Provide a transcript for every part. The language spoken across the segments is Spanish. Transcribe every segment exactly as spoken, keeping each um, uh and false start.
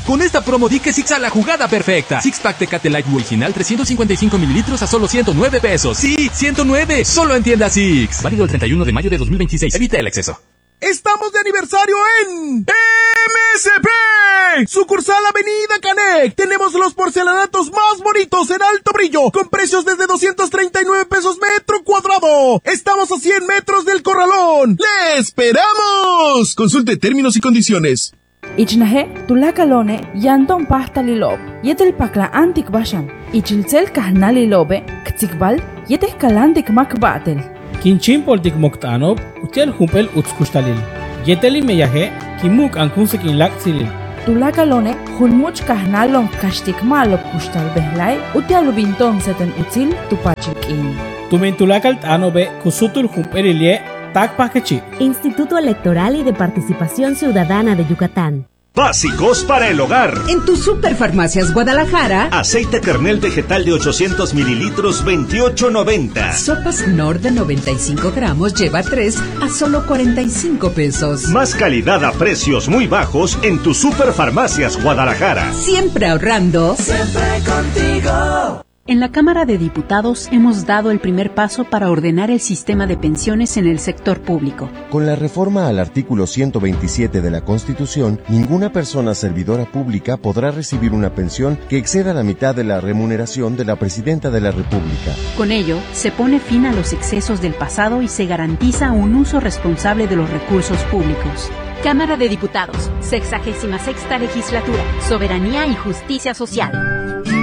Con esta promo di que Six a la jugada perfecta. Six Pack Tecate Light original trescientos cincuenta y cinco mililitros a solo ciento nueve pesos. Sí, ciento nueve. Solo en tienda Six. Válido el treinta y uno de mayo de dos mil veintiséis. Evita el exceso. ¡Estamos de aniversario en M S P! Sucursal Avenida Canec. Tenemos los porcelanatos más bonitos en alto brillo, con precios desde doscientos treinta y nueve pesos metro cuadrado. Estamos a cien metros del Corralón. ¡Le esperamos! Consulte términos y condiciones. Ichnahe, tulakalone, yanton pasta lilob, yetel pakla antik bashan, ichilcel kahna lilobe, ktikbal, yetes kalantik makbatel. Kinchimpol dik moktanov, utiel humpel utskustalil. Yeteli meyahe, kimuk ankunsekin laksilil. Tulakalone, hulmuch kahnalon kashtik malop kustal behlai, utial binton seten util tupachikin. Tumen tulakal tanobe, kusutul humpelilie, tak pakechi. Instituto Electoral y de Participación Ciudadana de Yucatán. Básicos para el hogar. En tu Superfarmacias Guadalajara. Aceite Kernel vegetal de ochocientos mililitros, veintiocho noventa. Sopas Knorr de noventa y cinco gramos, lleva tres a solo cuarenta y cinco pesos. Más calidad a precios muy bajos en tu Superfarmacias Guadalajara. Siempre ahorrando. Siempre contigo. En la Cámara de Diputados hemos dado el primer paso para ordenar el sistema de pensiones en el sector público. Con la reforma al artículo ciento veintisiete de la Constitución, ninguna persona servidora pública podrá recibir una pensión que exceda la mitad de la remuneración de la Presidenta de la República. Con ello, se pone fin a los excesos del pasado y se garantiza un uso responsable de los recursos públicos. Cámara de Diputados, sexagésima sexta legislatura, Soberanía y Justicia Social.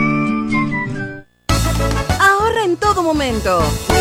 En todo momento.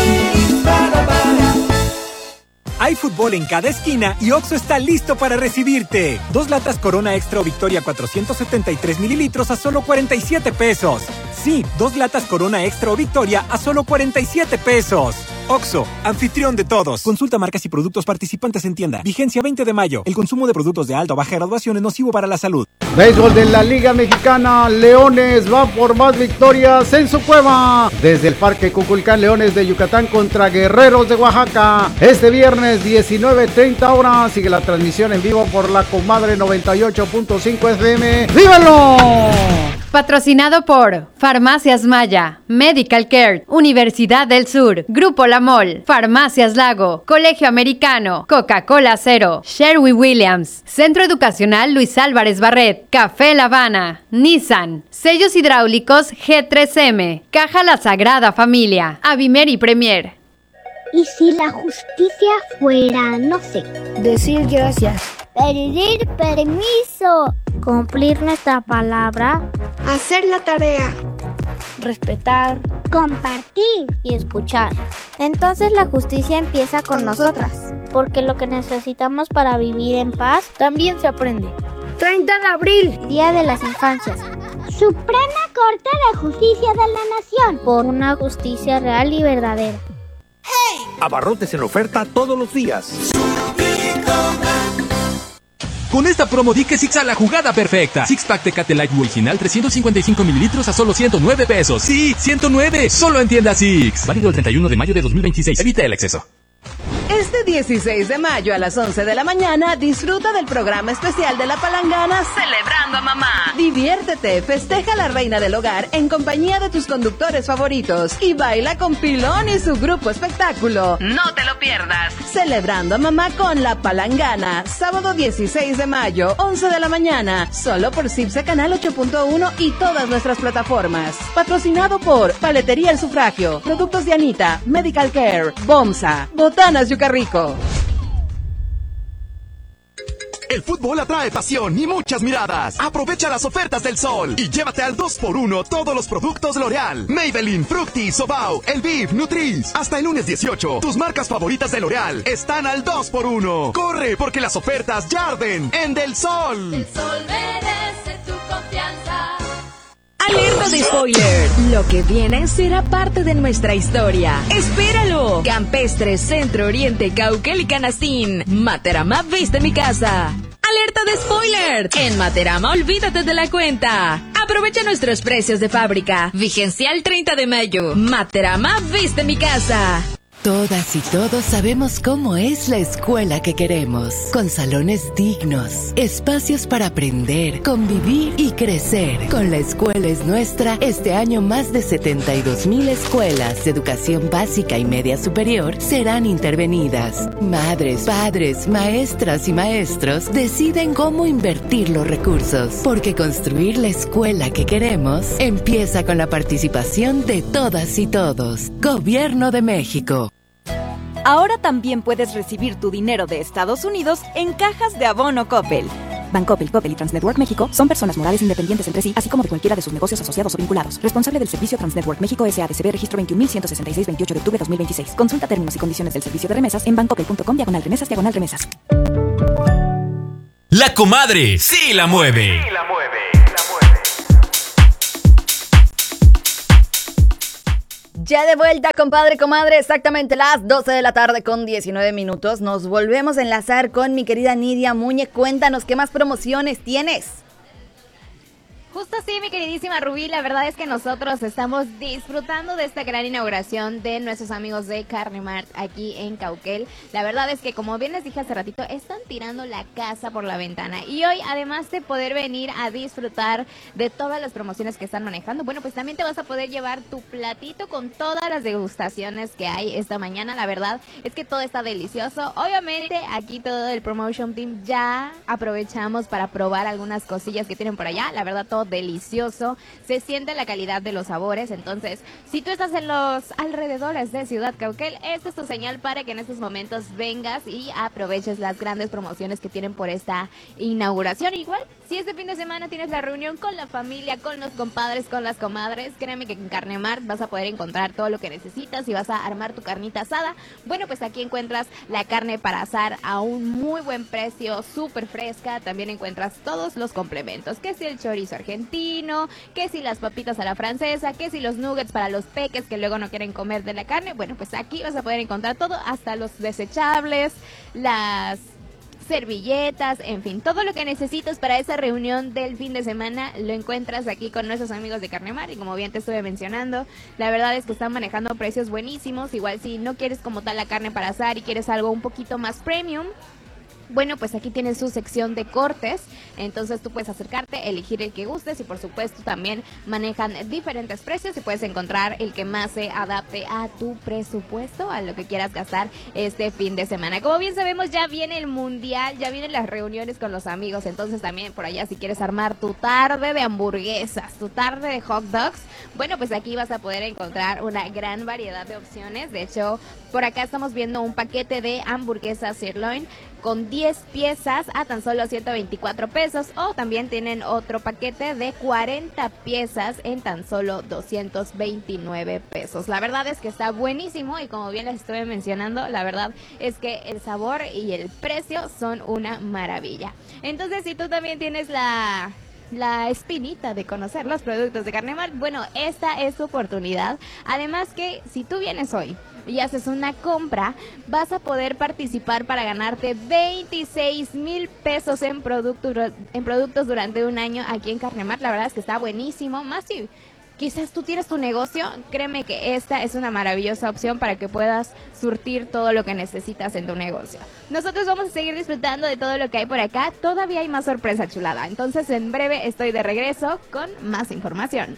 Hay fútbol en cada esquina y Oxxo está listo para recibirte. Dos latas Corona Extra o Victoria cuatrocientos setenta y tres mililitros a solo cuarenta y siete pesos. Sí, dos latas Corona Extra o Victoria a solo cuarenta y siete pesos. Oxxo, anfitrión de todos. Consulta marcas y productos participantes en tienda. Vigencia veinte de mayo. El consumo de productos de alta o baja graduación es nocivo para la salud. Béisbol de la Liga Mexicana. Leones va por más victorias en su cueva. Desde el Parque Cuculcán, Leones de Yucatán contra Guerreros de Oaxaca. Este viernes diecinueve treinta horas. Sigue la transmisión en vivo por la Comadre noventa y ocho punto cinco F M. ¡Vívalo! Patrocinado por Farmacias Maya, Medical Care, Universidad del Sur, Grupo La Mol, Farmacias Lago, Colegio Americano, Coca-Cola Cero, Sherwin-Williams, Centro Educacional Luis Álvarez Barret, Café La Habana, Nissan, Sellos Hidráulicos G tres M, Caja La Sagrada Familia, Avimer y Premier. ¿Y si la justicia fuera, no sé, decir gracias, pedir permiso, cumplir nuestra palabra, hacer la tarea, respetar, compartir y escuchar? Entonces la justicia empieza con nosotras, porque lo que necesitamos para vivir en paz también se aprende. treinta de abril, Día de las Infancias. Suprema Corte de Justicia de la Nación, por una justicia real y verdadera. ¡Hey! Abarrotes en oferta todos los días. Con esta promo di que Six a la jugada perfecta. Six Pack Tecate Light original trescientos cincuenta y cinco mililitros a solo ciento nueve pesos. Sí, ciento nueve. Solo en tienda Six. Válido el treinta y uno de mayo de dos mil veintiséis. Evita el exceso. Este dieciséis de mayo a las once de la mañana disfruta del programa especial de La Palangana Celebrando a Mamá. Diviértete, festeja a la reina del hogar en compañía de tus conductores favoritos y baila con Pilón y su grupo espectáculo. No te lo pierdas. Celebrando a Mamá con La Palangana, sábado dieciséis de mayo, once de la mañana, solo por Cipse Canal ocho punto uno y todas nuestras plataformas. Patrocinado por Paletería El Sufragio, Productos de Anita, Medical Care, Bomsa, Botanas Yucarrico. El fútbol atrae pasión y muchas miradas. Aprovecha las ofertas del sol y llévate al dos por uno todos los productos L'Oreal, Maybelline, Fructis, Sobao, El Viv, Nutris. Hasta el lunes dieciocho, tus marcas favoritas de L'Oreal están al dos por uno. Corre, porque las ofertas ya arden en Del Sol. El sol merece tu confianza. Alerta de spoiler. Lo que viene será parte de nuestra historia. ¡Espéralo! Campestre, Centro Oriente, Cauquel y Canastín. Materama viste mi casa. Alerta de spoiler. En Materama olvídate de la cuenta. Aprovecha nuestros precios de fábrica. Vigencia el treinta de mayo. Materama viste mi casa. Todas y todos sabemos cómo es la escuela que queremos, con salones dignos, espacios para aprender, convivir y crecer. Con La Escuela es Nuestra, este año más de setenta y dos mil escuelas de educación básica y media superior serán intervenidas. Madres, padres, maestras y maestros deciden cómo invertir los recursos, porque construir la escuela que queremos empieza con la participación de todas y todos. Gobierno de México. Ahora también puedes recibir tu dinero de Estados Unidos en cajas de abono Coppel. Bancoppel, Coppel y Transnetwork México son personas morales independientes entre sí, así como de cualquiera de sus negocios asociados o vinculados. Responsable del servicio Transnetwork México S A D C B, registro veintiún mil ciento sesenta y seis, veintiocho de octubre de dos mil veintiséis. Consulta términos y condiciones del servicio de remesas en bancoppel.com diagonal remesas diagonal remesas. La comadre sí la mueve. Sí la mueve. Ya de vuelta, compadre, comadre, exactamente las doce de la tarde con diecinueve minutos. Nos volvemos a enlazar con mi querida Nidia Muñe. Cuéntanos, ¿qué más promociones tienes? Justo así, mi queridísima Rubí, la verdad es que nosotros estamos disfrutando de esta gran inauguración de nuestros amigos de Carne Mart aquí en Cauquel. La verdad es que, como bien les dije hace ratito, están tirando la casa por la ventana. Y hoy, además de poder venir a disfrutar de todas las promociones que están manejando, bueno, pues también te vas a poder llevar tu platito con todas las degustaciones que hay esta mañana. La verdad es que todo está delicioso. Obviamente, aquí todo el Promotion Team ya aprovechamos para probar algunas cosillas que tienen por allá. La verdad, todo delicioso, se siente la calidad de los sabores. Entonces, si tú estás en los alrededores de Ciudad Cauquel, esta es tu señal para que en estos momentos vengas y aproveches las grandes promociones que tienen por esta inauguración. Igual, si este fin de semana tienes la reunión con la familia, con los compadres, con las comadres, créeme que en Carne Mart vas a poder encontrar todo lo que necesitas y vas a armar tu carnita asada. Bueno, pues aquí encuentras la carne para asar a un muy buen precio, súper fresca. También encuentras todos los complementos, que si el chorizo argentino, que si las papitas a la francesa, que si los nuggets para los peques que luego no quieren comer de la carne. Bueno, pues aquí vas a poder encontrar todo, hasta los desechables, las servilletas, en fin, todo lo que necesitas para esa reunión del fin de semana lo encuentras aquí con nuestros amigos de Carne Mart. Y como bien te estuve mencionando, la verdad es que están manejando precios buenísimos. Igual si no quieres como tal la carne para asar y quieres algo un poquito más premium, bueno, pues aquí tienes su sección de cortes, entonces tú puedes acercarte, elegir el que gustes y por supuesto también manejan diferentes precios y puedes encontrar el que más se adapte a tu presupuesto, a lo que quieras gastar este fin de semana. Como bien sabemos, ya viene el mundial, ya vienen las reuniones con los amigos, entonces también por allá si quieres armar tu tarde de hamburguesas, tu tarde de hot dogs, bueno, pues aquí vas a poder encontrar una gran variedad de opciones. De hecho, por acá estamos viendo un paquete de hamburguesas sirloin con diez piezas a tan solo ciento veinticuatro pesos, o también tienen otro paquete de cuarenta piezas en tan solo doscientos veintinueve pesos. La verdad es que está buenísimo y como bien les estuve mencionando, la verdad es que el sabor y el precio son una maravilla. Entonces, si tú también tienes la... la espinita de conocer los productos de Carne Mart, bueno, esta es tu oportunidad. Además que si tú vienes hoy y haces una compra, vas a poder participar para ganarte veintiséis mil pesos en, producto, en productos durante un año aquí en Carne Mart. La verdad es que está buenísimo. Más si quizás tú tienes tu negocio, créeme que esta es una maravillosa opción para que puedas surtir todo lo que necesitas en tu negocio. Nosotros vamos a seguir disfrutando de todo lo que hay por acá. Todavía hay más sorpresa, chulada. Entonces, en breve estoy de regreso con más información.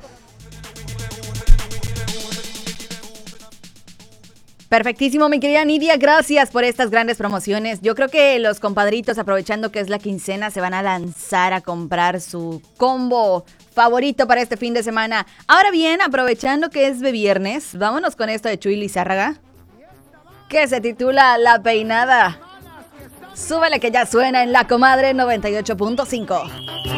Perfectísimo, mi querida Nidia, gracias por estas grandes promociones. Yo creo que los compadritos, aprovechando que es la quincena, se van a lanzar a comprar su combo favorito para este fin de semana. Ahora bien, aprovechando que es de viernes, vámonos con esto de Chuy Lizárraga, que se titula La Peinada. Súbele que ya suena en La Comadre noventa y ocho punto cinco.